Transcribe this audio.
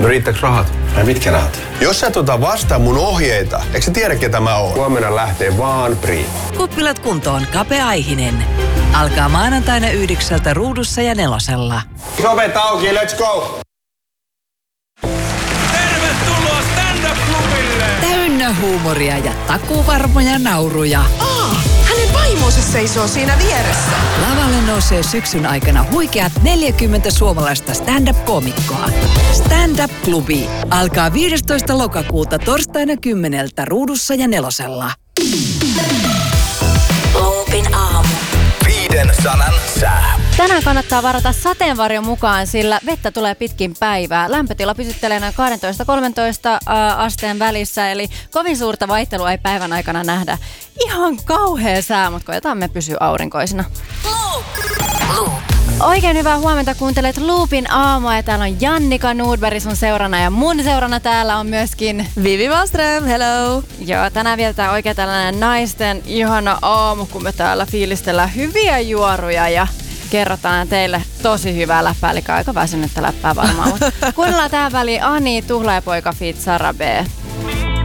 No riittääkö rahat? Ai mitkä rahat? Jos sä et ota vastaan mun ohjeita, eikö sä tiedä ketä mä oon? Huomenna lähtee vaan Priit. Kuppilat kuntoon Kape Aihinen. Alkaa maanantaina 9 Ruudussa ja 4. Sovet auki, let's go! Tervetuloa stand-up-klubille! Täynnä huumoria ja takuvarmoja nauruja. Hänen vaimonsa seisoo siinä vieressä. Lavalle nousee syksyn aikana huikeat 40 suomalaista stand-up-koomikkoa. Stand-up-klubi alkaa 15. lokakuuta torstaina 10 Ruudussa ja 4. Loopin aamu. 5 sanan sää. Tänään kannattaa varata sateenvarjon mukaan, sillä vettä tulee pitkin päivää. Lämpötila pysyttelee noin 12-13 asteen välissä, eli kovin suurta vaihtelua ei päivän aikana nähdä. Ihan kauhea sää, mutta koetaan me pysyä aurinkoisina. Loop. Oikein hyvää huomenta, kuuntelet Loopin aamua ja täällä on Jannika Nordberg sun seurana ja mun seurana täällä on myöskin Vivi Wallström, hello! Joo, tänään vietetään oikein tällainen naisten ihana aamu, kun me täällä fiilistellään hyviä juoruja ja kerrotaan teille tosi hyvää läppää, eli aika väsynyttä läppää varmaan. Kuunnellaan tähän väliin Ani Tuhlaajapoika feat. Sara B.